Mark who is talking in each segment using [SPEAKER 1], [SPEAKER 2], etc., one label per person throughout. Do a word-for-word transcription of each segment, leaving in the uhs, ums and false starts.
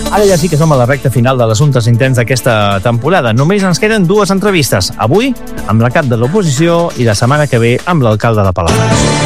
[SPEAKER 1] Ara ja sí que som a la recta final de l'Assumptes Intents d'aquesta temporada. Només ens queden dues entrevistes. Avui amb la cap de l'oposició i la setmana que ve amb l'alcalde de Palafolls.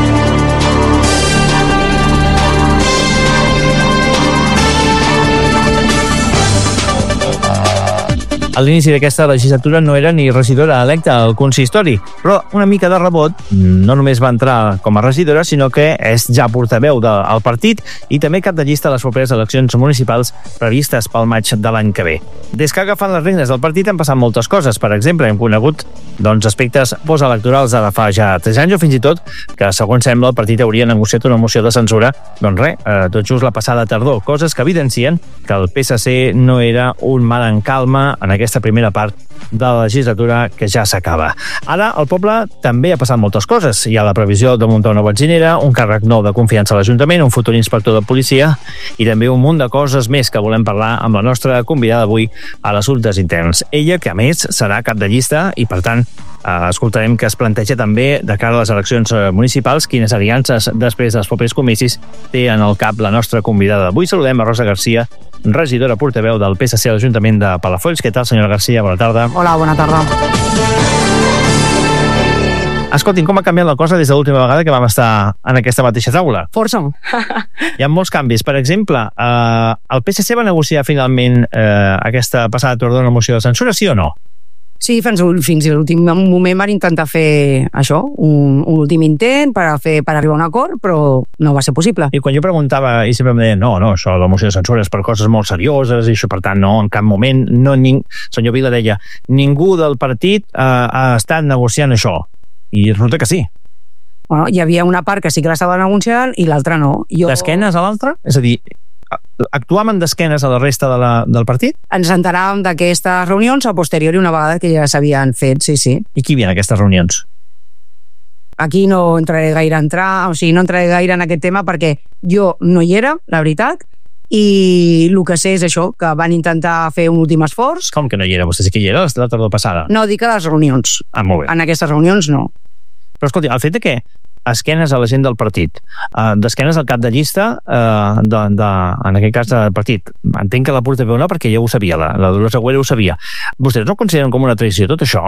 [SPEAKER 1] A l'inici d'aquesta legislatura no era ni regidora electa al consistori, però una mica de rebot no només va entrar com a regidora, sinó que és ja portaveu del partit i també cap de llista a les properes eleccions municipals previstes pel maig de l'any que ve. Des que agafant les regnes del partit han passat moltes coses. Per exemple, hem conegut doncs, aspectes postelectorals de fa ja tres anys o fins i tot que, segons sembla, el partit hauria negociat una moció de censura, doncs res, eh, tot just la passada tardor, coses que evidencien que el P S C no era un mar en calma en aquest aquesta primera part de la legislatura que ja s'acaba. Ara, al poble també ha passat moltes coses. Hi ha la previsió de muntar una benzinera, un càrrec nou de confiança a l'Ajuntament, un futur inspector de policia i també un munt de coses més que volem parlar amb la nostra convidada avui a l'Assumptes Interns. Ella, que a més serà cap de llista i, per tant, eh, escoltarem que es planteja també, de cara a les eleccions municipals, quines aliances després dels propers comicis té en el cap la nostra convidada. Avui saludem a Rosa Garcia, regidora portaveu del P S C a l'Ajuntament de Palafolls. Què tal, senyora Garcia? Bona tarda.
[SPEAKER 2] Hola, bona tarda.
[SPEAKER 1] Escoltin, com ha canviat la cosa des de l'última vegada que vam estar en aquesta mateixa taula?
[SPEAKER 2] Força.
[SPEAKER 1] Hi ha molts canvis. Per exemple, eh, el P S C va negociar finalment eh, aquesta passada tardor una moció de censura, sí o no?
[SPEAKER 2] Sí, fins, fins a l'últim moment van intentar fer això, un, un últim intent per, a fer, per arribar a un acord, però no va ser possible.
[SPEAKER 1] I quan jo preguntava, i sempre em deien, no, no, això la moció de censura és per coses molt serioses, i això, per tant, no, en cap moment, no, ning... senyor Vila deia, ningú del partit eh, ha estat negociant això. I resulta que sí.
[SPEAKER 2] Bueno, hi havia una part que sí que l'estava negociant i l'altra no. Jo...
[SPEAKER 1] D'esquenes a l'altra? És a dir, actuàvem d'esquenes a la resta de la, del partit?
[SPEAKER 2] Ens enteràvem d'aquestes reunions a posteriori una vegada que ja s'havien fet, sí, sí.
[SPEAKER 1] I qui hi havia en aquestes reunions?
[SPEAKER 2] Aquí no entraré gaire a entrar, o sigui, no entraré gaire en aquest tema perquè jo no hi era, la veritat, i el que sé és això, que van intentar fer un últim esforç.
[SPEAKER 1] Com que no hi era? Vostè sí que hi era la tardor passada?
[SPEAKER 2] No, dic a les reunions.
[SPEAKER 1] Ah, molt bé.
[SPEAKER 2] En aquestes reunions no.
[SPEAKER 1] Però escolti, el fet de que esquenes a la gent del partit, uh, d'esquenes al cap de llista, uh, de, de, en aquest cas del partit. Entenc que la portaveu no, perquè ja ho sabia, la, la Dolors Agüera ho sabia. Vostès no consideren com una traïció tot això?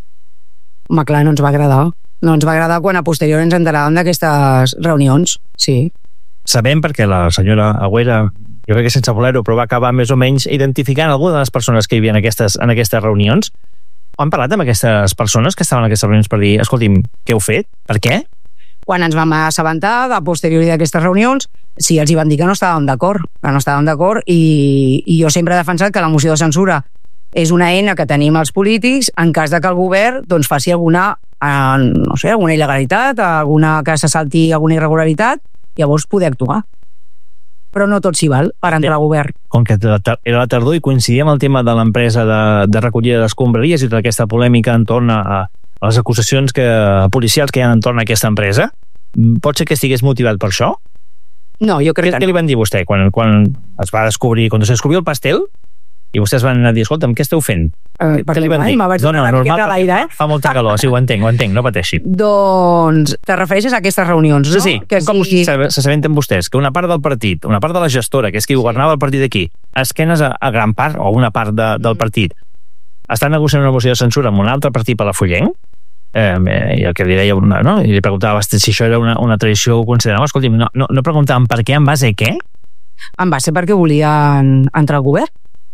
[SPEAKER 2] Home, clar, no ens va agradar. No ens va agradar quan a posteriori ens enteràvem d'aquestes reunions, sí.
[SPEAKER 1] Sabem perquè la senyora Agüera, jo crec que sense voler-ho, però va acabar més o menys identificant alguna de les persones que hi havia en aquestes, en aquestes reunions. Han parlat amb aquestes persones que estaven en aquestes reunions per dir, escolti'm, què heu fet? Per què?
[SPEAKER 2] Quan ens vam assabentar a posteriori d'aquestes reunions, sí, els hi van dir que no estàvem d'acord, que no estàvem d'acord i, i jo sempre he defensat que la moció de censura és una eina que tenim els polítics en cas de que el govern doncs, faci alguna, eh, no sé, alguna il·legalitat, alguna que se salti alguna irregularitat, llavors poder actuar. Però no tot s'hi val per entrar al govern.
[SPEAKER 1] Com que era la tardor i coincidia amb el tema de l'empresa de, de recollida d'escombraries i tota aquesta polèmica entorn a a les acusacions que, policials que hi ha entorn a aquesta empresa, pot ser que estigués motivat per això?
[SPEAKER 2] No, jo crec
[SPEAKER 1] què,
[SPEAKER 2] que no.
[SPEAKER 1] Què li van dir vostè quan, quan es va descobrir, quan es descobrió el pastel i vostès van anar a dir, escolta'm, què esteu fent?
[SPEAKER 2] Eh,
[SPEAKER 1] què li van dir?
[SPEAKER 2] Vaig
[SPEAKER 1] no, no, normal,
[SPEAKER 2] l'aire, eh?
[SPEAKER 1] Fa molta calor, sí, ho entenc, ho entenc, no pateixi.
[SPEAKER 2] Doncs te refereixes a aquestes reunions, no?
[SPEAKER 1] Sí, sí,
[SPEAKER 2] que
[SPEAKER 1] com
[SPEAKER 2] sí...
[SPEAKER 1] s'assabenten vostès, que una part del partit, una part de la gestora, que és qui governava el partit aquí, esquenes a, a gran part, o una part de, del partit, està negociant una moció de censura amb un altre partit palafollenc, eh, i el que li deia, no? I li preguntava si això era una, una tradició, ho considerava, escolti, no, no, no preguntàvem per què, en base a què?
[SPEAKER 2] En base perquè volien entrar al govern.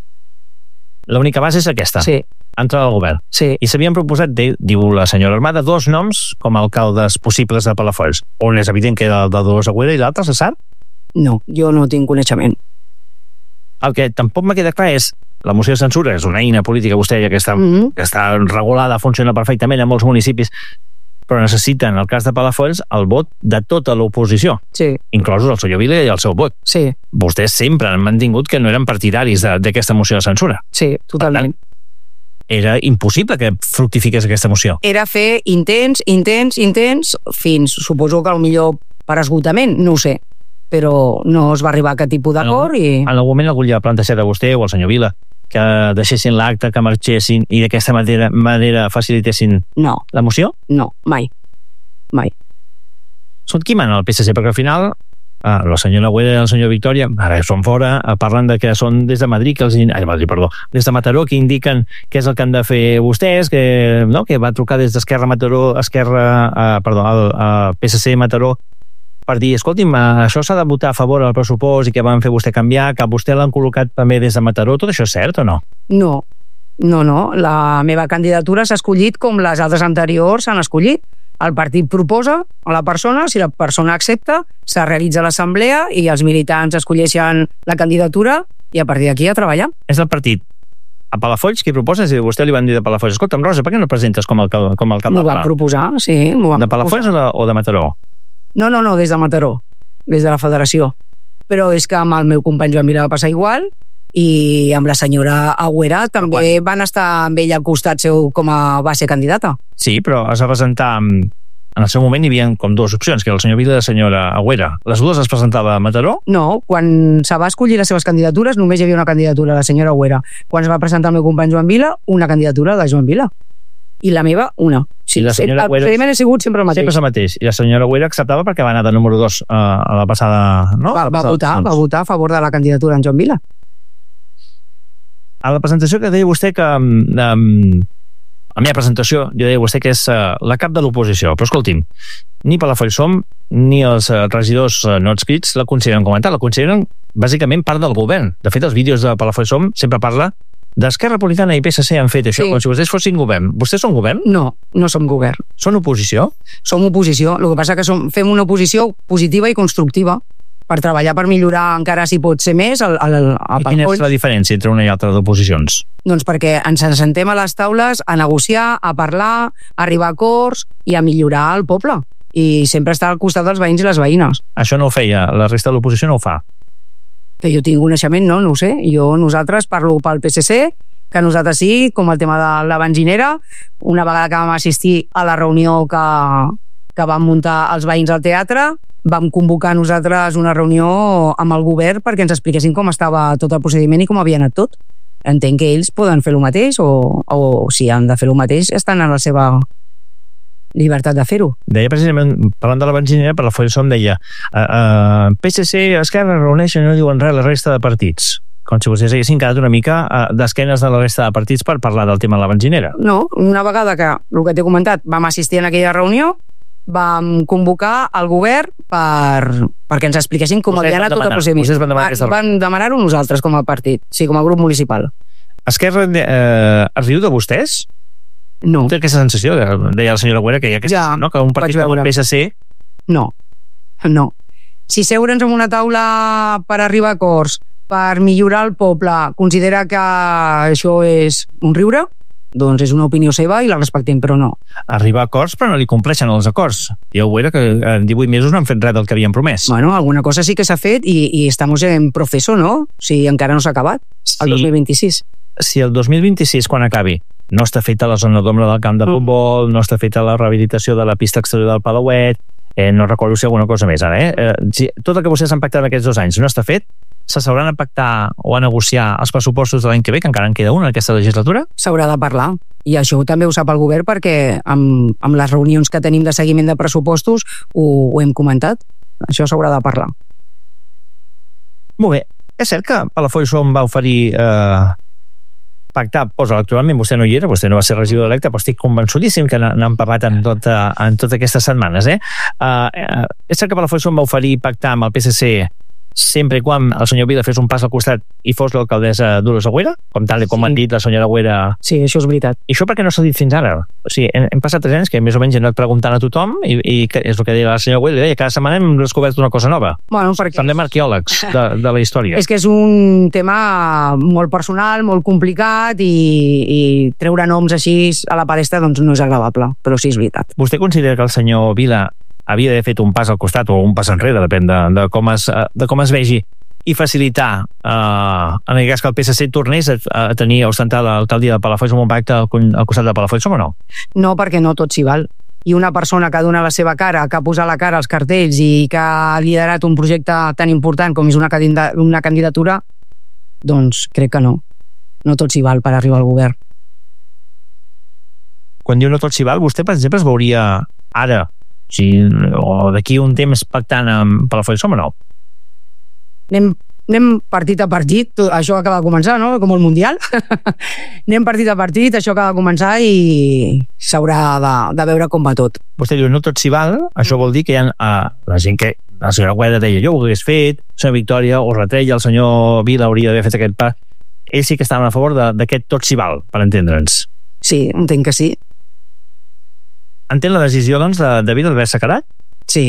[SPEAKER 1] L'única base és aquesta?
[SPEAKER 2] Sí.
[SPEAKER 1] Entrar al govern?
[SPEAKER 2] Sí.
[SPEAKER 1] I s'havien proposat, diu la senyora Armada, dos noms com a alcaldes possibles de Palafolls. On és evident que era el de Dolors Agüera i l'altre, se sap?
[SPEAKER 2] No, jo no tinc coneixement.
[SPEAKER 1] El que tampoc me queda clar és la moció de censura és una eina política, vostè deia que està, mm-hmm. que està regulada, funciona perfectament en molts municipis, però necessita, en el cas de Palafolls, el vot de tota l'oposició,
[SPEAKER 2] sí.
[SPEAKER 1] Inclosos el senyor Vila i el seu vot.
[SPEAKER 2] Sí.
[SPEAKER 1] Vostès sempre han mantingut que no eren partidaris d'aquesta moció de censura.
[SPEAKER 2] Sí, totalment.
[SPEAKER 1] Per tant, era impossible que fructifiqués aquesta moció.
[SPEAKER 2] Era fer intents, intents, intents, fins, suposo que millor per esgotament, no ho sé, però no es va arribar a aquest tipus d'acord i...
[SPEAKER 1] En algun moment algú li ha plantejat a vostè o al senyor Vila que deixessin l'acte, que marxessin i d'aquesta manera, manera facilitessin
[SPEAKER 2] no.
[SPEAKER 1] la moció?
[SPEAKER 2] No, mai. Mai.
[SPEAKER 1] Són qui mana el P S C? Perquè al final Ah, la senyora Agüera i el senyor Victòria, ara són fora, parlen de que són des de Madrid, que els, ai, Madrid, perdó, des de Mataró, que indiquen què és el que han de fer vostès, que, no, que va trucar des d'Esquerra Mataró, Esquerra, eh, perdó, el, el P S C Mataró, per dir, escolti'm, això s'ha de votar a favor del pressupost i que van fer vostè canviar, que vostè l'han col·locat també des de Mataró, tot això és cert o no?
[SPEAKER 2] No, no, no, la meva candidatura s'ha escollit com les altres anteriors s'han escollit. El partit proposa a la persona, si la persona accepta, se realitza l'assemblea i els militants escolleixen la candidatura i a partir d'aquí a treballar.
[SPEAKER 1] És el partit a Palafolls qui proposa, si vostè li van dir de Palafolls, escolta'm, Rosa, per què no presentes com el, com el cap
[SPEAKER 2] de Pla? M'ho van proposar, sí.
[SPEAKER 1] De Palafolls o de, o de Mataró?
[SPEAKER 2] No, no, no, des de Mataró, des de la federació. Però és que amb el meu company Joan Vila va passar igual i amb la senyora Agüera també van estar amb ella al costat seu com a base candidata.
[SPEAKER 1] Sí, però es va presentar... En el seu moment hi havia com dues opcions, que era el senyor Vila i la senyora Agüera. Les dues es presentava a Mataró?
[SPEAKER 2] No, quan se va escollir les seves candidatures només hi havia una candidatura, la senyora Agüera. Quan es va presentar el meu company Joan Vila, una candidatura de Joan Vila. I la meva, una. Sí,
[SPEAKER 1] la senyora
[SPEAKER 2] el procediment ha sigut sempre el mateix.
[SPEAKER 1] Sempre el mateix. I la senyora Agüera acceptava perquè va anar de número dos uh, a la passada... No?
[SPEAKER 2] Va, va, votar, doncs. va votar a favor de la candidatura en Joan Vila.
[SPEAKER 1] A la presentació que deia vostè que... Um, a la meva presentació, jo deia vostè que és uh, la cap de l'oposició, però escolti'm, ni Palafolls Som ni els uh, regidors uh, no adscrits la consideren com a tal, la consideren bàsicament part del govern. De fet, els vídeos de Palafolls Som sempre parla d'Esquerra Republicana i P S C han fet això, sí. Com si vostès fossin govern. Vostès són govern?
[SPEAKER 2] No, no som govern.
[SPEAKER 1] Són oposició?
[SPEAKER 2] Som oposició, el que passa que som, fem una oposició positiva i constructiva per treballar per millorar encara si pot ser més el, el, el
[SPEAKER 1] I quina és la diferència entre una i altra d'oposicions?
[SPEAKER 2] Doncs perquè ens sentem a les taules a negociar, a parlar, a arribar a acords i a millorar el poble i sempre estar al costat dels veïns i les veïnes.
[SPEAKER 1] Això no ho feia, la resta de l'oposició no ho fa?
[SPEAKER 2] Que jo tinc coneixement, no, no ho sé. Jo, nosaltres parlo pel P S C, que nosaltres sí, com el tema de la benzinera, una vegada que vam assistir a la reunió que, que vam muntar els veïns al teatre, vam convocar nosaltres una reunió amb el govern perquè ens expliquessin com estava tot el procediment i com havia anat tot. Entenc que ells poden fer el mateix o, o si han de fer el mateix estan en la seva llibertat de fer-ho.
[SPEAKER 1] Deia precisament, parlant de la benzinera, per la Palafolls Som deia uh, uh, P S C i Esquerra reuneixen i no diuen res la resta de partits. Com si vostès haguessin quedat una mica uh, d'esquenes de la resta de partits per parlar del tema de la benzinera.
[SPEAKER 2] No, una vegada que, el que t'he comentat, vam assistir en aquella reunió, vam convocar el govern per, perquè ens expliquessin com havia anat tot el procediment.
[SPEAKER 1] Vostès van demanar aquesta...
[SPEAKER 2] Van demanar-ho nosaltres com a partit, sí, com a grup municipal.
[SPEAKER 1] Esquerra eh, es riu de vostès?
[SPEAKER 2] No.
[SPEAKER 1] Té aquesta sensació, deia la senyora Agüera, que hi ha aquesta,
[SPEAKER 2] ja,
[SPEAKER 1] no? Que un partit com el P S C...
[SPEAKER 2] No, no. Si seure'ns en una taula per arribar a acords, per millorar el poble, considera que això és un riure, doncs és una opinió seva i la respectem, però no.
[SPEAKER 1] Arribar a acords, però no li compleixen els acords. Ja ho era que en divuit mesos no han fet res del que havien promès.
[SPEAKER 2] Bueno, alguna cosa sí que s'ha fet i, i estamos en proceso, no? Si encara no s'ha acabat, el sí. dos mil vint-i-sis.
[SPEAKER 1] Si el dos mil vint-i-sis, quan acabi, no està feta la zona d'ombra del camp de futbol, no està feta la rehabilitació de la pista exterior del Palauet, eh, no recordo si alguna cosa més ara, eh? eh si tot el que vostès han pactat aquests dos anys no està fet, s'hauran a pactar o a negociar els pressupostos de l'any que ve, que encara en queda un en aquesta legislatura?
[SPEAKER 2] S'haurà de parlar. I això també ho sap el govern perquè amb, amb les reunions que tenim de seguiment de pressupostos ho, ho hem comentat. Això s'haurà de parlar.
[SPEAKER 1] Molt bé. És cert que Palafolls Som va oferir eh, pactar postelectoralment, vostè no hi era, vostè no va ser regidor electe, però estic convençudíssim que n'han parlat en, tot, en totes aquestes setmanes. Eh? Uh, uh, és cert que Palafolls Som va oferir pactar amb el P S C sempre i quan el senyor Vila fes un pas al costat i fos l'alcaldessa Dolors Agüera, com tal com sí. Han dit la senyora Agüera.
[SPEAKER 2] Sí, això és veritat.
[SPEAKER 1] I això per què no s'ha dit fins ara? O sigui, hem, hem passat tres anys que més o menys he anat preguntant a tothom i, i que és el que deia la senyora Agüera, deia, cada setmana hem descobert una cosa nova.
[SPEAKER 2] Bueno, perquè...
[SPEAKER 1] Semblem arqueòlegs de, de la història.
[SPEAKER 2] És que és un tema molt personal, molt complicat i, i treure noms així a la palestra doncs no és agradable, però sí és veritat.
[SPEAKER 1] Vostè considera que el senyor Vila havia d'haver fet un pas al costat o un pas enrere, depèn de, de, com, es, de com es vegi, i facilitar eh, en aquest cas que el P S C tornés a, a tenir a ostentar l'alcaldia de Palafolls Som un pacte al, al costat de Palafolls Som o no?
[SPEAKER 2] No, perquè no tot s'hi val. I una persona que dona la seva cara, que ha posat la cara als cartells i que ha liderat un projecte tan important com és una, una candidatura, doncs crec que no. No tot s'hi val per arribar al govern.
[SPEAKER 1] Quan diu no tot s'hi val, vostè, per exemple, es veuria ara, si, o d'aquí un temps pactant amb Palafolls Som o no?
[SPEAKER 2] anem, anem partit a partit, tot, això acaba de començar, no? Com el Mundial. Anem partit a partit, això acaba de començar i s'haurà de, de veure com va tot.
[SPEAKER 1] Vostè diu, no tot s'hi val, això vol dir que hi ha uh, la gent que, la senyora Gueda deia, jo ho hagués fet, la senyora Victòria ho retreia, el senyor Vila hauria d'haver fet aquest pas. Ells sí que estaven a favor d'aquest tot s'hi val, per entendre'ns.
[SPEAKER 2] Sí, entenc que sí.
[SPEAKER 1] Entén la decisió, doncs, de, de Vila d'haver-se quedat?
[SPEAKER 2] Sí.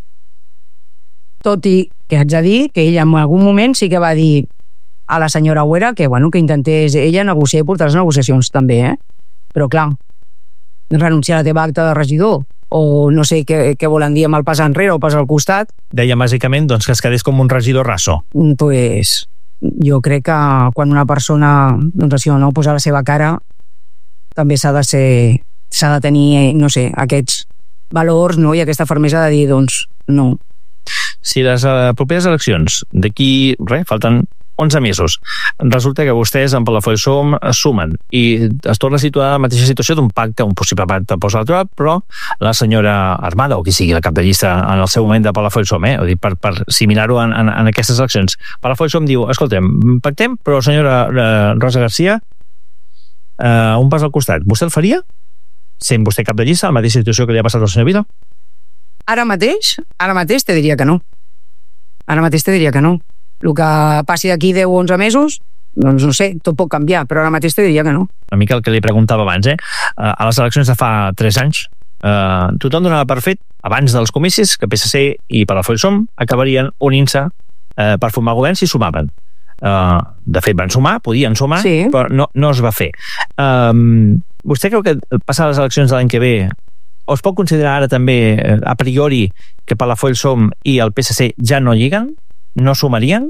[SPEAKER 2] Tot i que haig de dir que ella en algun moment sí que va dir a la senyora Huera que, bueno, que intentés ella negociar i portar les negociacions també, eh? Però clar, renunciar a la teva acta de regidor o no sé què, què volen dir amb el pas enrere o pas al costat.
[SPEAKER 1] Deia bàsicament doncs, que es quedés com un regidor raso.
[SPEAKER 2] Pues jo crec que quan una persona doncs això, no, posa la seva cara també s'ha de ser s'ha de tenir, no sé, aquests valors, no? I aquesta fermesa de dir, doncs, no.
[SPEAKER 1] Si les uh, properes eleccions d'aquí, res, falten onze mesos, resulta que vostès en Palafolls-Som es sumen i es torna a situar en la mateixa situació d'un pacte, un possible pacte post-electoral, però la senyora Armada, o qui sigui la cap de llista en el seu moment de Palafolls-Som, eh? Dir, per, per assimilar-ho en, en, en aquestes eleccions. Palafolls-Som diu, escoltem, pactem, però senyora uh, Rosa Garcia, uh, un pas al costat, vostè el faria? Sent vostè cap de llista, la mateixa situació que li ha passat al senyor Vila?
[SPEAKER 2] Ara mateix, ara mateix te diria que no. Ara mateix te diria que no. El que passi d'aquí deu o onze mesos, doncs no sé, tot pot canviar, però ara mateix te diria que no.
[SPEAKER 1] Una mica el que li preguntava abans, eh? A les eleccions de fa tres anys, eh, tothom donava per fet, abans dels comicis, que P S C i Palafolls-Som acabarien unint-se eh, per formar govern si sumaven. Uh, de fet van sumar, podien sumar, sí, però no, no es va fer. Um, vostè creu que passar les eleccions de l'any que ve o es pot considerar ara també a priori que Palafolls-Som i el P S C ja no lliguen? No sumarien?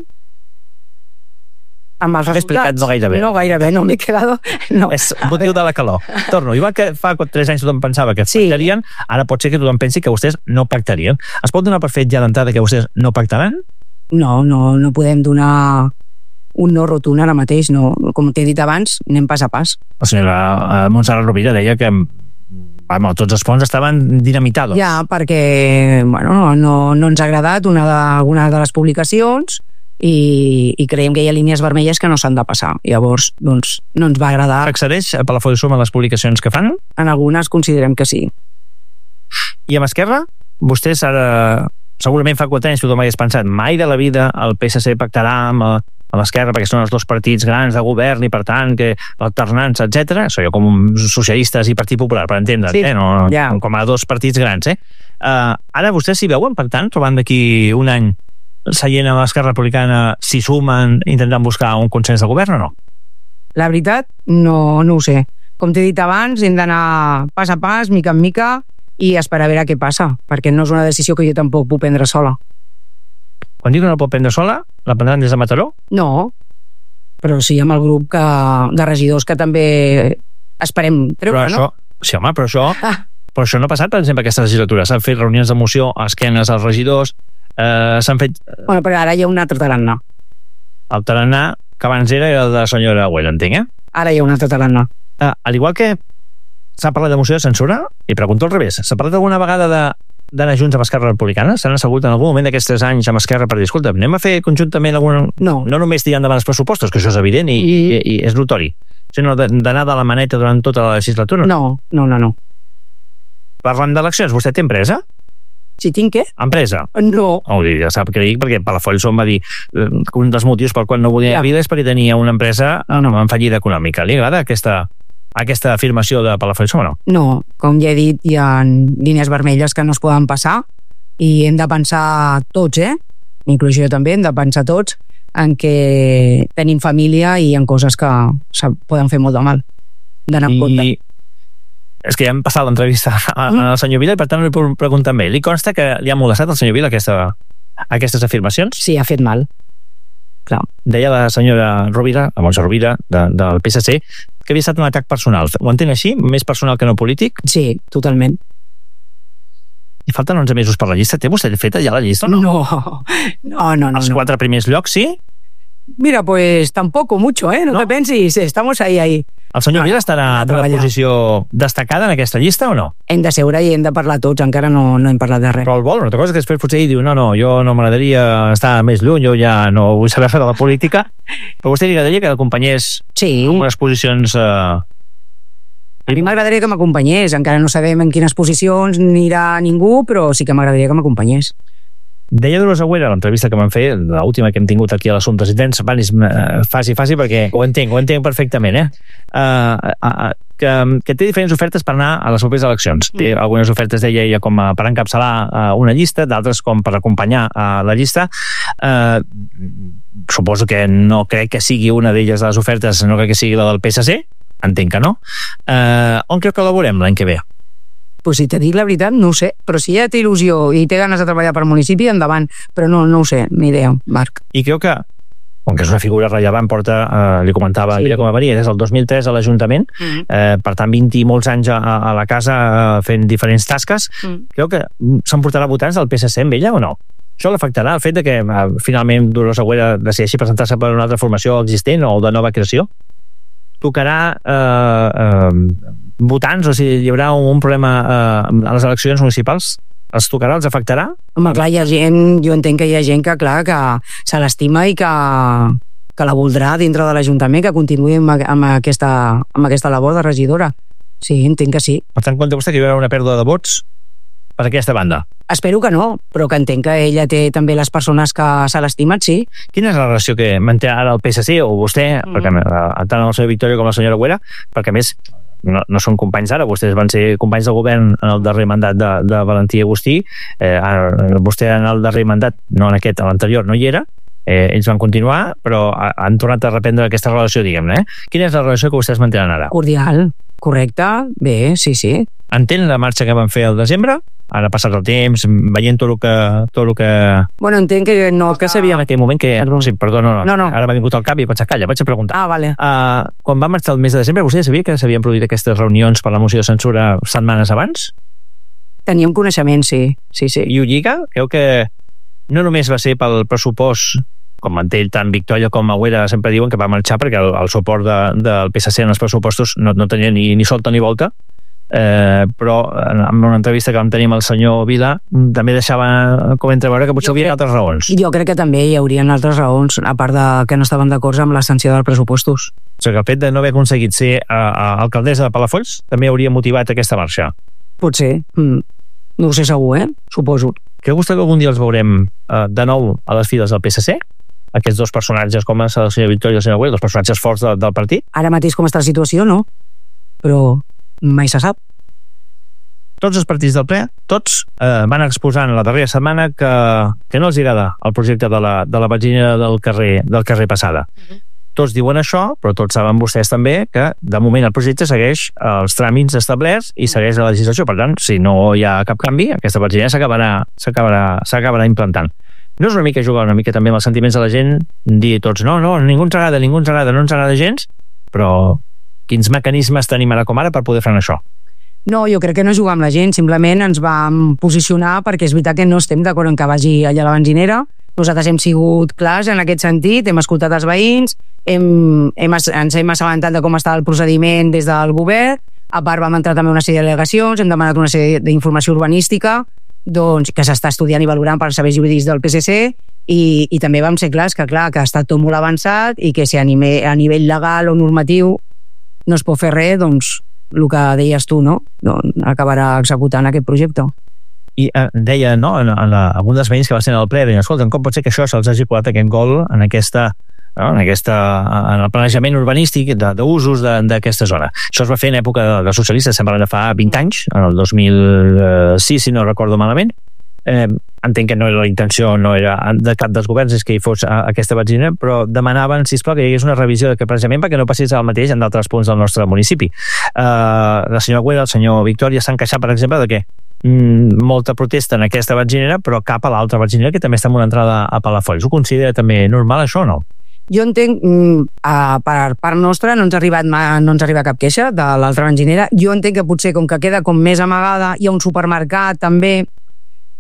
[SPEAKER 2] Amb els resultats?
[SPEAKER 1] No gaire bé.
[SPEAKER 2] No gaire bé, no m'he quedado... No.
[SPEAKER 1] És motiu de la calor. Torno, igual que fa tres anys tothom pensava que sí, pactarien, ara pot ser que tothom pensi que vostès no pactarien. Es pot donar per fet ja d'entrada que vostès no pactaran?
[SPEAKER 2] No, no, no podem donar un no rotund ara mateix, no. Com t'he dit abans, anem pas a pas.
[SPEAKER 1] La senyora Montserrat Rovira deia que bueno, tots els ponts estaven dinamitados.
[SPEAKER 2] Ja, perquè bueno, no, no ens ha agradat una de, una de les publicacions i, i creiem que hi ha línies vermelles que no s'han de passar. Llavors, doncs, no ens va agradar.
[SPEAKER 1] S'accedeix a Palafolls-Som a les publicacions que fan?
[SPEAKER 2] En algunes considerem que sí.
[SPEAKER 1] I amb Esquerra? Vostès ara... Segurament fa quatre anys tothom hagués pensat mai de la vida el P S C pactarà amb, amb l'Esquerra perquè són els dos partits grans de govern i per tant que l'alternança, etcètera. Això jo com socialistes i Partit Popular, per entendre'n, sí, eh? No, yeah. Com a dos partits grans. Eh? Uh, ara vostès s'hi veuen, per tant, trobant d'aquí un any seient amb l'Esquerra Republicana, si sumen intentant buscar un consens de govern o no?
[SPEAKER 2] La veritat, no, no ho sé. Com t'he dit abans, hem d'anar pas a pas, mica en mica, i esperar a veure què passa, perquè no és una decisió que jo tampoc puc prendre sola.
[SPEAKER 1] Quan dic que no la pot prendre sola, la prendran des de Mataró?
[SPEAKER 2] No, però sí amb el grup que, de regidors que també esperem treure,
[SPEAKER 1] però això,
[SPEAKER 2] no?
[SPEAKER 1] Sí, home, però això, ah. però això no ha passat, per exemple, aquesta legislatura. S'han fet reunions de moció a esquenes als regidors, eh, s'han fet...
[SPEAKER 2] Bueno, però ara hi ha un altre tarannà.
[SPEAKER 1] El tarannà que abans era el de la senyora Güell, entenc, eh?
[SPEAKER 2] Ara hi ha un altre tarannà.
[SPEAKER 1] Eh, al igual que s'ha parlat de moció de censura, i pregunto al revés, s'ha parlat alguna vegada de d'anar junts amb Esquerra Republicana? S'han assegut en algun moment d'aquests tres anys amb Esquerra per dir, escolta, anem a fer conjuntament alguna...
[SPEAKER 2] No.
[SPEAKER 1] No només tirar endavant els pressupostos, que això és evident i, I... i, i és notori, sinó d'anar de la maneta durant tota la legislatura?
[SPEAKER 2] No, no, no, no.
[SPEAKER 1] Parlant d'eleccions, vostè té empresa?
[SPEAKER 2] Si tinc què?
[SPEAKER 1] Empresa?
[SPEAKER 2] No.
[SPEAKER 1] Oh, ja sap què dic, perquè Palafolls-Som va dir que un dels motius pel qual no volia ja. Vida és perquè tenia una empresa no. en fallida econòmica. Li agrada aquesta... aquesta afirmació de Palafolls-Som o no?
[SPEAKER 2] No, com ja he dit, hi ha línies vermelles que no es poden passar i hem de pensar tots, eh? Inclús jo també, hem de pensar tots en què tenim família i en coses que poden fer molt de mal. D'anar en compte.
[SPEAKER 1] I és que ja hem passat l'entrevista al mm. senyor Vila i per tant no li puc preguntar amb ell. Li consta que li ha molestat al senyor Vila aquesta, aquestes afirmacions?
[SPEAKER 2] Sí, ha fet mal. Clar.
[SPEAKER 1] Deia la senyora Rovira, la Montse Rovira, de, del P S C, que havia estat un atac personal. Ho entén així? Més personal que no polític?
[SPEAKER 2] Sí, totalment.
[SPEAKER 1] I falten onze mesos per la llista. Té vostè feta ja la llista o no?
[SPEAKER 2] No, no, no.
[SPEAKER 1] Els
[SPEAKER 2] no.
[SPEAKER 1] quatre primers llocs, sí?
[SPEAKER 2] Mira, pues tampoco mucho, ¿eh? No, no te pensis, estamos ahí, ahí.
[SPEAKER 1] El senyor Vila estarà en una posició destacada en aquesta llista o no?
[SPEAKER 2] Hem de seure i hem de parlar tots, encara no, no hem parlat de res.
[SPEAKER 1] Però el vol, una altra cosa que després potser ell diu no, no, jo no m'agradaria estar més lluny, jo ja no vull saber fer de la política, però vostè li agradaria que l'acompanyés
[SPEAKER 2] sí.
[SPEAKER 1] en unes posicions... Eh...
[SPEAKER 2] A mi m'agradaria que m'acompanyés, encara no sabem en quines posicions anirà ningú, però sí que m'agradaria que m'acompanyés.
[SPEAKER 1] Deia Dolors Agüera, l'entrevista que vam fer, l'última que hem tingut aquí a l'Assumptes Intens, Vanis, faci, faci, perquè ho entenc, ho entenc perfectament, eh? Uh, uh, uh, que, que té diferents ofertes per anar a les properes eleccions. Mm. Té algunes ofertes, deia ella, com a, per encapçalar uh, una llista, d'altres com per acompanyar uh, la llista. Uh, suposo que no crec que sigui una d'elles de les ofertes, no crec que sigui la del P S C, entenc que no. Uh, on creu que col·laborem l'any que ve?
[SPEAKER 2] Pues si te dic la veritat, no ho sé, però si ja té il·lusió i té ganes de treballar per municipi, endavant, però no, no ho sé, ni idea, Marc.
[SPEAKER 1] I creu que, com que és una figura rellevant, porta, eh, li comentava, sí. Mira com a varia, des del dos mil tres a l'Ajuntament, mm. eh, per tant, vint i molts anys a, a la casa eh, fent diferents tasques, mm. creu que s'emportarà votants del P S C amb ella o no? Això l'afectarà, el fet de que eh, finalment Dolors Agüera decideixi presentar-se per una altra formació existent o de nova creació? Tocarà eh, eh, votants, o sigui, hi haurà un problema eh, a les eleccions municipals? Els tocarà, els afectarà?
[SPEAKER 2] Home, clar, hi ha gent, jo entenc que hi ha gent que, clar, que se l'estima i que, que la voldrà dintre de l'Ajuntament, que continuï amb, amb, aquesta, amb aquesta labor de regidora. Sí, entenc que sí.
[SPEAKER 1] Per tant, compta vostè que hi haurà una pèrdua de vots per aquesta banda?
[SPEAKER 2] Espero que no, però que entenc que ella té també les persones que se l'estimen, sí.
[SPEAKER 1] Quina és la relació que manté ara el P S C o vostè, mm. perquè tant el senyor Victoria com la senyora Agüera, perquè a més no, no són companys ara, vostès van ser companys del govern en el darrer mandat de, de Valentí Agustí, eh, vostè en el darrer mandat, no en aquest, a l'anterior no hi era, eh, ells van continuar, però han tornat a reprendre aquesta relació, diguem-ne. Eh? Quina és la relació que vostès mantenen ara?
[SPEAKER 2] Cordial, correcte, bé, sí, sí.
[SPEAKER 1] Entén la marxa que van fer al desembre? Ara ha passat el temps, veient tot el que... Tot el que...
[SPEAKER 2] Bueno, entenc que no...
[SPEAKER 1] Que sabia en aquell moment que... Sí, perdó, no, no.
[SPEAKER 2] no, no.
[SPEAKER 1] Ara m'ha vingut al cap i he pensat, calla, vaig a preguntar.
[SPEAKER 2] Ah, vale.
[SPEAKER 1] Uh, quan va marxar el mes de desembre, vostè sabia que s'havien produït aquestes reunions per la moció de censura setmanes abans?
[SPEAKER 2] Teníem coneixement, sí. sí, sí.
[SPEAKER 1] I ho lliga? Creu que no només va ser pel pressupost, com manté tant Victòria com Agüera sempre diuen que va marxar perquè el, el suport de, del P S C en els pressupostos no, no tenia ni, ni solta ni volta, eh, però en una entrevista que vam tenir amb el senyor Vila també deixava com entreveure que potser hi havia altres raons.
[SPEAKER 2] Jo crec que també hi haurien altres raons, a part de que no estaven d'acord amb l'extensió dels pressupostos.
[SPEAKER 1] O sigui que el fet de no haver aconseguit ser a, a alcaldessa de Palafolls també hauria motivat aquesta marxa.
[SPEAKER 2] Potser, mm. no ho sé segur, eh? Suposo.
[SPEAKER 1] Creu vostè que algun dia els veurem eh, de nou a les files del P S C? Aquests dos personatges com el senyor Victòria i el senyor Agüera, dos personatges forts de, del partit?
[SPEAKER 2] Ara mateix com està la situació, no? Però mai se sap.
[SPEAKER 1] Tots els partits del ple, tots eh, van exposar en la darrera setmana que, que no els agrada el projecte de la, de la benzinera del carrer, del carrer Passada. Uh-huh. Tots diuen això, però tots saben vostès també que de moment el projecte segueix els tràmits establerts i segueix la legislació. Per tant, si no hi ha cap canvi, aquesta benzinera s'acabarà s'acabarà s'acabarà implantant. No és una mica jugar una mica també amb els sentiments de la gent, dir tots no, no, ningú ens agrada, ningú ens agrada, no ens agrada gens, però quins mecanismes tenim ara com ara per poder frenar això?
[SPEAKER 2] No, jo crec que no jugar amb la gent, simplement ens vam posicionar perquè és veritat que no estem d'acord en que vagi allà a la benzinera. Nosaltres hem sigut clars en aquest sentit, hem escoltat els veïns, hem, hem, ens hem assabentat de com està el procediment des del govern, a part vam entrar també una sèrie d'al·legacions, hem demanat una sèrie d'informació urbanística, doncs, que s'està estudiant i valorant per serveis jurídics del P S C, i, i també vam ser clars que, clar, que ha estat tot molt avançat i que si a nivell, a nivell legal o normatiu no es pot fer res, doncs el que deies tu, no? Doncs acabarà executant aquest projecte.
[SPEAKER 1] I eh, deia, no, en, en la, algun dels veïns que va ser en el ple, deien, escolta, com pot ser que això se'ls hagi colat aquest gol en aquesta, no, en aquesta en el planejament urbanístic d'usos d'aquesta zona. Això es va fer en època de, de socialistes, sembla de fa vint anys, en el dos mil sis, si no recordo malament. Eh, entenc que no era la intenció, no era de cap dels governs és que hi fos a, aquesta benzinera, però demanaven, sisplau, que hi hagués una revisió d'aquest planejament perquè no passés el mateix en d'altres punts del nostre municipi. Eh, la senyora Agüera, el senyor Victòria s'han queixat, per exemple, de que mm, molta protesta en aquesta benzinera, però cap a l'altra benzinera que també està en una entrada a Palafolls. Ho considera també normal, això, o no?
[SPEAKER 2] Jo entenc, uh, per part nostra no ens ha arribat no ens arriba cap queixa de l'altra benzinera. Jo entenc que potser com que queda com més amagada, hi ha un supermercat també,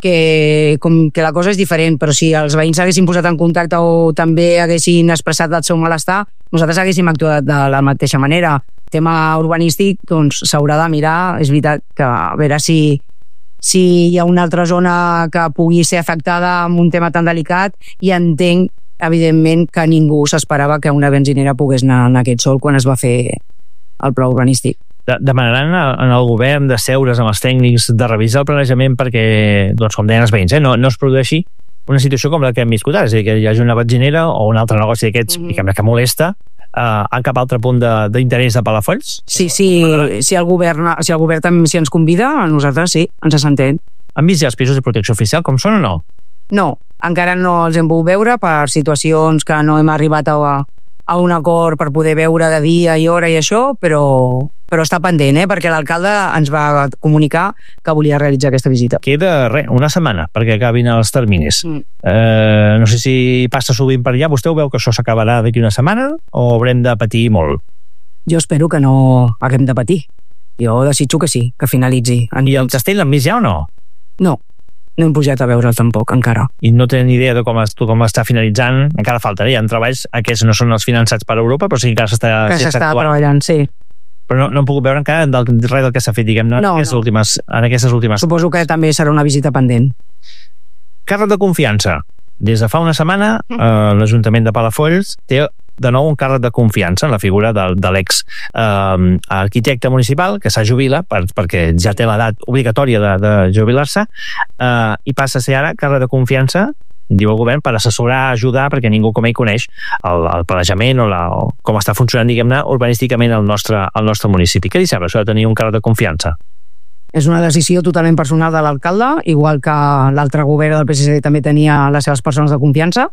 [SPEAKER 2] que, com que la cosa és diferent, però si els veïns s'haguessin posat en contacte o també haguessin expressat el seu malestar, nosaltres haguéssim actuat de la mateixa manera. Tema urbanístic, doncs s'haurà de mirar, és veritat que a veure si, si hi ha una altra zona que pugui ser afectada amb un tema tan delicat, i entenc, evidentment, que ningú s'esperava que una benzinera pogués anar en aquest sol quan es va fer el pla urbanístic.
[SPEAKER 1] Demanaran en el govern de seure's amb els tècnics, de revisar el planejament perquè, doncs, com deien els veïns, eh, no, no es produeixi una situació com la que hem viscut ara, és a dir, que hi hagi una benzinera o un altre negoci d'aquests mm -hmm. que molesta uh, en cap altre punt d'interès de, de Palafolls?
[SPEAKER 2] Sí, sí, si el govern, si el govern també si ens convida, a nosaltres sí, ens assentem.
[SPEAKER 1] Han vist ja els pisos de protecció oficial, com són o no?
[SPEAKER 2] No, encara no els hem pogut veure per situacions que no hem arribat a, a un acord per poder veure de dia i hora i això, però... però està pendent, eh? Perquè l'alcalde ens va comunicar que volia realitzar aquesta visita.
[SPEAKER 1] Queda, res, una setmana perquè acabin els terminis. Mm. Eh, no sé si passa sovint per allà. Vostè ho veu que això s'acabarà d'aquí una setmana o haurem de patir molt?
[SPEAKER 2] Jo espero que no haguem de patir. Jo desitjo que sí, que finalitzi.
[SPEAKER 1] I el castell l'han vist ja o no?
[SPEAKER 2] No, no hem pujat a veure'l tampoc, encara.
[SPEAKER 1] I no tenen idea de com, es, com està finalitzant? Encara faltaria. Hi ha treballs, aquests no són els finançats per Europa, però sí que encara s'està...
[SPEAKER 2] Que s'està treballant, sí.
[SPEAKER 1] Però no, no hem pogut veure encara del, res del que s'ha fet, diguem-ne,
[SPEAKER 2] no,
[SPEAKER 1] en, aquestes
[SPEAKER 2] no.
[SPEAKER 1] últimes, en aquestes últimes...
[SPEAKER 2] Suposo que també serà una visita pendent.
[SPEAKER 1] Càrrec de confiança. Des de fa una setmana, eh, l'Ajuntament de Palafolls té de nou un càrrec de confiança en la figura de, de l'ex-arquitecte eh, municipal que s'ha jubilat per, perquè ja té l'edat obligatòria de, de jubilar-se eh, i passa a ser ara càrrec de confiança, diu el govern, per assessorar, ajudar, perquè ningú com ell coneix el, el planejament o, la, o com està funcionant, diguem-ne, urbanísticament el nostre, el nostre municipi. Què li sembla això de tenir un càrrec de confiança?
[SPEAKER 2] És una decisió totalment personal de l'alcalde, igual que l'altre govern del P S C també tenia les seves persones de confiança,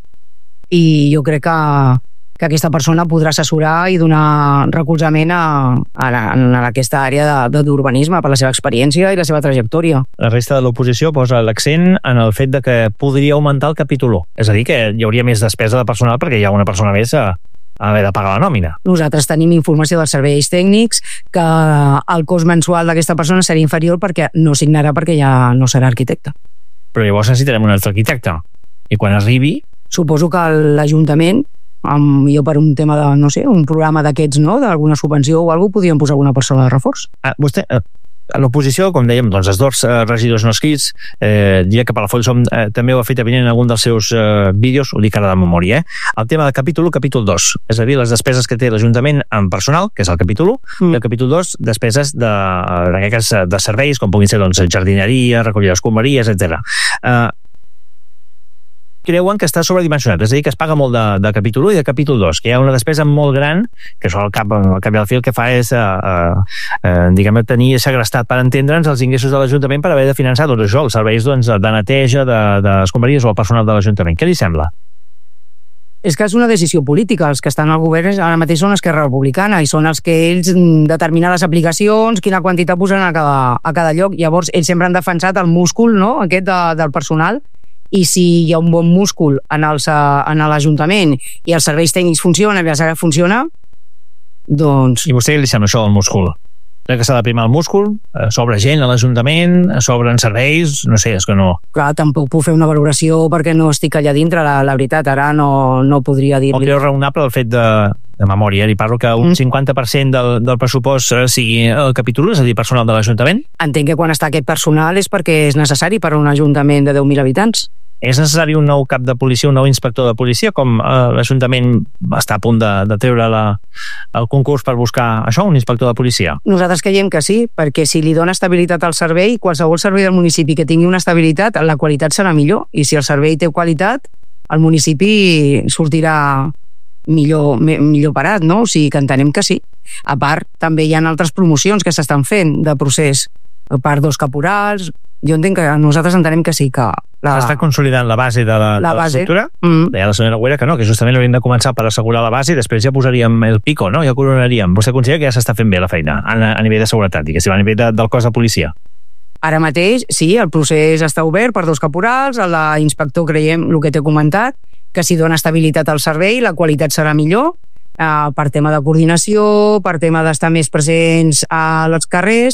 [SPEAKER 2] i jo crec que, que aquesta persona podrà assessorar i donar recolzament a, a, a aquesta àrea d'urbanisme per la seva experiència i la seva trajectòria.
[SPEAKER 1] La resta de l'oposició posa l'accent en el fet de que podria augmentar el capítol u, és a dir, que hi hauria més despesa de personal perquè hi ha una persona més a, a haver de pagar la nòmina.
[SPEAKER 2] Nosaltres tenim informació dels serveis tècnics que el cost mensual d'aquesta persona seria inferior perquè no signarà perquè ja no serà arquitecte.
[SPEAKER 1] Però llavors necessitarem un altre arquitecte. I quan arribi...
[SPEAKER 2] Suposo que l'Ajuntament, amb, jo per un tema de, no sé, un programa d'aquests, no?, d'alguna subvenció o alguna cosa, podríem posar alguna persona de reforç.
[SPEAKER 1] Ah, vostè... Eh... A l'oposició, com dèiem, doncs els dos eh, regidors no escrits, eh, diria que Palafolls som, eh, també ho ha fet evident en algun dels seus eh, vídeos, ho dic ara de memòria, eh? El tema del capítol u, capítol dos, és a dir, les despeses que té l'Ajuntament en personal, que és el capítol u, mm. i el capítol dos, despeses de, de serveis, com puguin ser doncs, jardineria, recollir escombraries, etcètera. Eh, creuen que està sobredimensionat, és a dir, que es paga molt de, de capítol u i de capítol dos, que hi ha una despesa molt gran, que això al cap, al cap i al fi el que fa és eh, eh, diguem, tenir segrestat, per entendre'ns, els ingressos de l'Ajuntament per haver de finançar doncs, això, els serveis doncs, de neteja, d'escombraries de, o el personal de l'Ajuntament. Què li sembla?
[SPEAKER 2] És que és una decisió política. Els que estan al govern ara mateix són Esquerra Republicana i són els que ells determinen les aplicacions, quina quantitat posen a cada, a cada lloc. Llavors, ells sempre han defensat el múscul, no?, aquest de, del personal, i si hi ha un bon múscul en l'Ajuntament i els serveis tècnics funcionen i la sala funciona, doncs...
[SPEAKER 1] I vostè li sembla això, el múscul? Que s'ha de primar el múscul? Sobre gent a l'Ajuntament? Sobren serveis? No sé, és que no...
[SPEAKER 2] Clar, tampoc puc fer una valoració perquè no estic allà dintre, la, la veritat, ara no, no podria dir-li.
[SPEAKER 1] O creu raonable el fet de, de memòria, li parlo que un mm. cinquanta per cent del, del pressupost sigui el capítol, és a dir, personal de l'Ajuntament?
[SPEAKER 2] Entenc que quan està aquest personal és perquè és necessari per a un ajuntament de deu mil habitants.
[SPEAKER 1] És necessari un nou cap de policia, un nou inspector de policia, com eh, l'Ajuntament està a punt de, de treure la, el concurs per buscar això, un inspector de policia?
[SPEAKER 2] Nosaltres creiem que sí, perquè si li dona estabilitat al servei, qualsevol servei del municipi que tingui una estabilitat, la qualitat serà millor, i si el servei té qualitat, el municipi sortirà millor, me, millor parat, no? O sigui que entenem que sí. A part, també hi ha altres promocions que s'estan fent de procés, a part dos caporals. Jo entenc que nosaltres entenem que sí, que... La...
[SPEAKER 1] S'està consolidant la base de la,
[SPEAKER 2] la,
[SPEAKER 1] de la
[SPEAKER 2] base.
[SPEAKER 1] estructura?
[SPEAKER 2] Mm.
[SPEAKER 1] Deia la senyora Güera que no, que justament hauríem de començar per assegurar la base i després ja posaríem el pico, no? Ja coronaríem. Vostè considera que ja s'està fent bé la feina a, a nivell de seguretat, i que si va a nivell de, del cos de policia?
[SPEAKER 2] Ara mateix, sí, el procés està obert per dos caporals, el d'inspector creiem el que t'he comentat, que si dona estabilitat al servei, la qualitat serà millor, eh, per tema de coordinació, per tema d'estar més presents als carrers,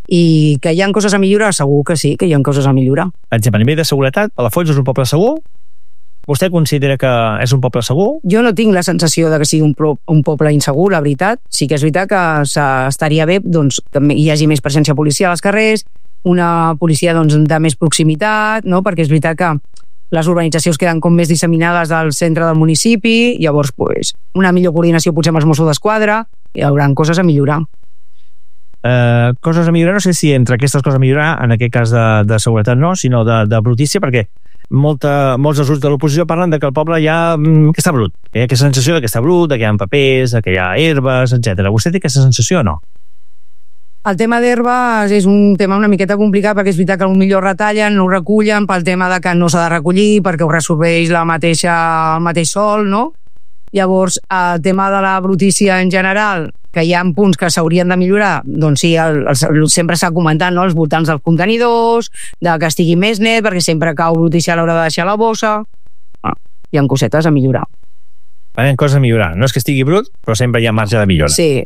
[SPEAKER 2] I que hi ha coses a millorar, segur que sí, que hi ha coses a millorar.
[SPEAKER 1] Exemple, a nivell de seguretat, Palafolls és un poble segur? Vostè considera que és un poble segur?
[SPEAKER 2] Jo no tinc la sensació de que sigui un, pro, un poble insegur, la veritat. Sí que és veritat que estaria bé doncs, que hi hagi més presència policial als carrers, una policia doncs, de més proximitat, no? Perquè és veritat que les urbanitzacions queden com més disseminades al centre del municipi, llavors pues, una millor coordinació potser amb els Mossos d'Esquadra, hi haurà coses a millorar.
[SPEAKER 1] Uh, coses a millorar, no sé si entre aquestes coses a millorar, en aquest cas de, de seguretat no, sinó de, de brutícia, perquè molta, molts dels grups de l'oposició parlen de que el poble ja que està brut, que hi ha aquesta sensació de que està brut, de que hi ha papers, de que hi ha herbes, etcètera. Vostè té aquesta sensació o no?
[SPEAKER 2] El tema d'herbes és un tema una miqueta complicat perquè és veritat que potser retallen, no ho recullen pel tema de que no s'ha de recollir perquè ho resolveix la mateixa, el mateix sol, no? Llavors, el tema de la brutícia en general, que hi ha punts que s'haurien de millorar, doncs sí, el, el, sempre s'ha comentat, no? Els voltants dels contenidors, de que estigui més net, perquè sempre cau brutícia a l'hora de deixar la bossa. Ah, hi ha cosetes a millorar.
[SPEAKER 1] Hi ha coses a millorar. No és que estigui brut, però sempre hi ha marge de millora.
[SPEAKER 2] Sí.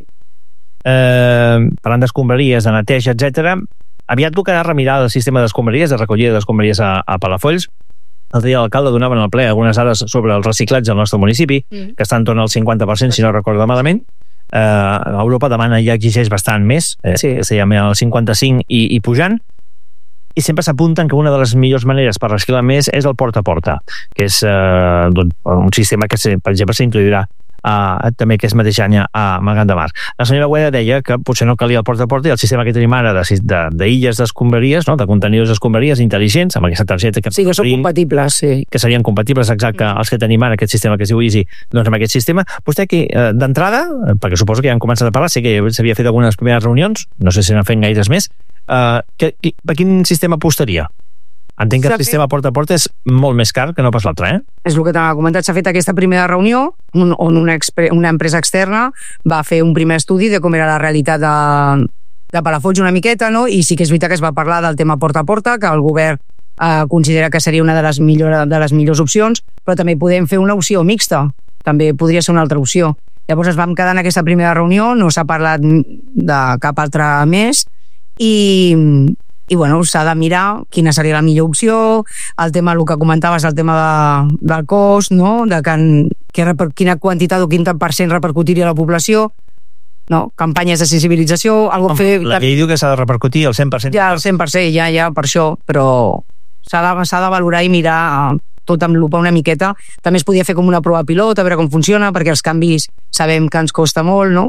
[SPEAKER 1] Eh, parlant d'escombraries, de neteja, etcètera, aviat tocarà remirar el sistema d'escombraries, de recollida d'escombraries a, a Palafolls. El dia l'alcalde donava en el ple algunes dades sobre el reciclatge al nostre municipi, mm. que està en torn al cinquanta per cent, si no recordo malament. Eh, Europa demana i exigeix bastant més, eh, sí. que se llama el cinquanta-cinc i, i pujant, i sempre s'apunten que una de les millors maneres per reciclar més és el porta a porta, que és eh, doncs, un sistema que, per exemple, s'introduirà Uh, també aquest mateix any a Magant de Mar. La senyora Güeda deia que potser no calia el porta a porta i el sistema que tenim ara d'illes de, de d'escombraries, no? De contenidors d'escombraries intel·ligents, amb aquesta targeta que...
[SPEAKER 2] Sí, que són compatibles, sí.
[SPEAKER 1] Que serien compatibles, exacte, mm. els que tenim ara, aquest sistema que es diu Easy, doncs amb aquest sistema. Vostè aquí, uh, d'entrada, perquè suposo que ja han començat a parlar, sé que s'havia fet algunes primeres reunions, no sé si n'han fet gaires més, uh, que, per quin sistema apostaria? Entenc que el sistema porta a porta és molt més car que no pas l'altre, eh?
[SPEAKER 2] És el que t'ha comentat, s'ha fet aquesta primera reunió on una, una empresa externa va fer un primer estudi de com era la realitat de, de Palafolls una miqueta, no? I sí que és veritat que es va parlar del tema porta a porta, que el govern eh, considera que seria una de les, millor, de les millors opcions, però també podem fer una opció mixta, també podria ser una altra opció. Llavors es vam quedar en aquesta primera reunió, no s'ha parlat de cap altra més, i... i bueno, s'ha de mirar quina seria la millor opció, el tema, el que comentaves, el tema de, del cost, no? De que, que, quina quantitat o quin per cent repercutiria a la població, no? Campanyes de sensibilització, algo
[SPEAKER 1] Home,
[SPEAKER 2] fer...
[SPEAKER 1] La llei diu que s'ha de repercutir el cent per cent.
[SPEAKER 2] Ja, el cent per cent, ja, ja, per això, però s'ha de, s'ha de valorar i mirar tot amb lupa una miqueta. També es podia fer com una prova pilot, a veure com funciona, perquè els canvis sabem que ens costa molt, no?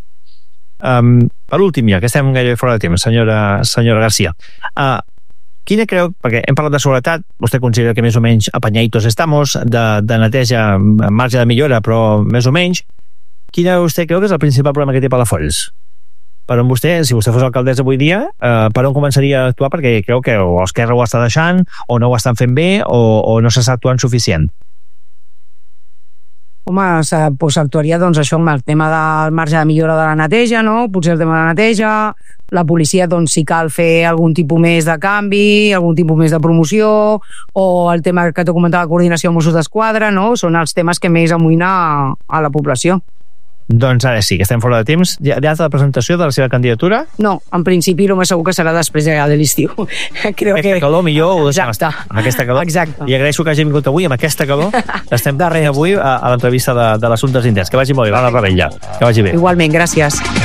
[SPEAKER 1] Um, per últim, ja que estem gairebé fora de temps, senyora, senyora Garcia, uh, quina creu, perquè hem parlat de seguretat, vostè considera que més o menys apanyaditos estamos, de, de neteja, marge de millora, però més o menys, quina vostè creu que és el principal problema que té Palafolls? Per on vostè, si vostè fos alcaldessa avui dia, uh, per on començaria a actuar? Perquè creu que o Esquerra ho està deixant, o no ho estan fent bé, o, o no s'està actuant suficient.
[SPEAKER 2] Home, pues, actuaria doncs, això amb el tema del marge de millora de la neteja, no? Potser el tema de la neteja, la policia, doncs, si cal fer algun tipus més de canvi, algun tipus més de promoció, o el tema que t'ho comentava, la coordinació amb Mossos d'Esquadra, no? Són els temes que més amoïna a, a la població.
[SPEAKER 1] Doncs ara sí, que estem fora de temps. Hi ha data de presentació de la seva candidatura?
[SPEAKER 2] No, en principi el més segur que serà després ja de l'estiu.
[SPEAKER 1] Crec aquesta que... calor millor ho deixem estar. Amb aquesta calor.
[SPEAKER 2] Exacte.
[SPEAKER 1] I agraeixo que hagi vingut avui amb aquesta calor. Estem darrere avui a, a l'entrevista de, de l'Assumptes Interns. Que vagi molt bé, Laura Ravella. Que vagi bé.
[SPEAKER 2] Igualment, gràcies.